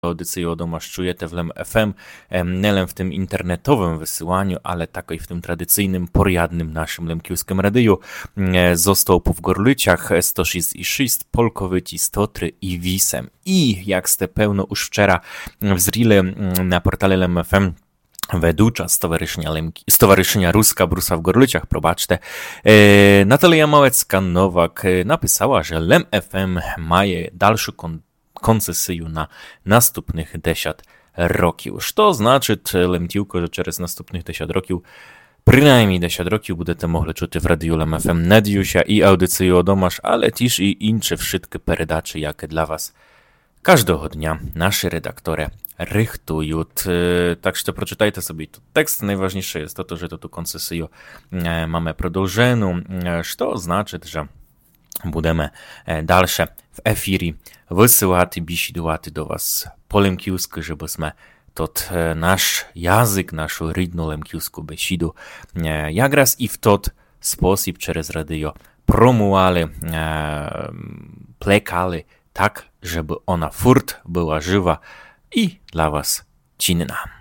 audycję domaszczujete w Lem FM, nie w tym internetowym wysyłaniu, ale tako i w tym tradycyjnym, porjadnym naszym lemkiewskim radiu. Został po w Gorlyciach 106,6, Polkowyci 103 i Wisem. I jak ste pełno już wczera wzrili na portale Lem FM Weducza Stowarzyszenia Ruska Brusa w Gorlyciach, probaczte, Natalia Małecka-Nowak napisała, że Lem FM ma dalszą koncesję na następnych 10 rokів. Що значить, Лемтівко, що через наступних 10 років, принаймні 10 років, будете могли чути в радіо Lem FM не Дюся і аудицію «Одомаш», але теж і інші wszystkie передачі, які для вас każdego dnia nasi redaktory rychtują. Tak że przeczytajcie sobie tu tekst. Najważniejsze jest to, że tu koncesję mamy продовжену, co znaczy, że będziemy dalsze w efirii wysyłać bisidować do was po lemkiusku, żebyśmy tot nasz język, naszą rydną lemkiusku besidu jak raz i w tot sposób przez radio promuwali, plekali tak, żeby ona furt była żywa i dla was czynna.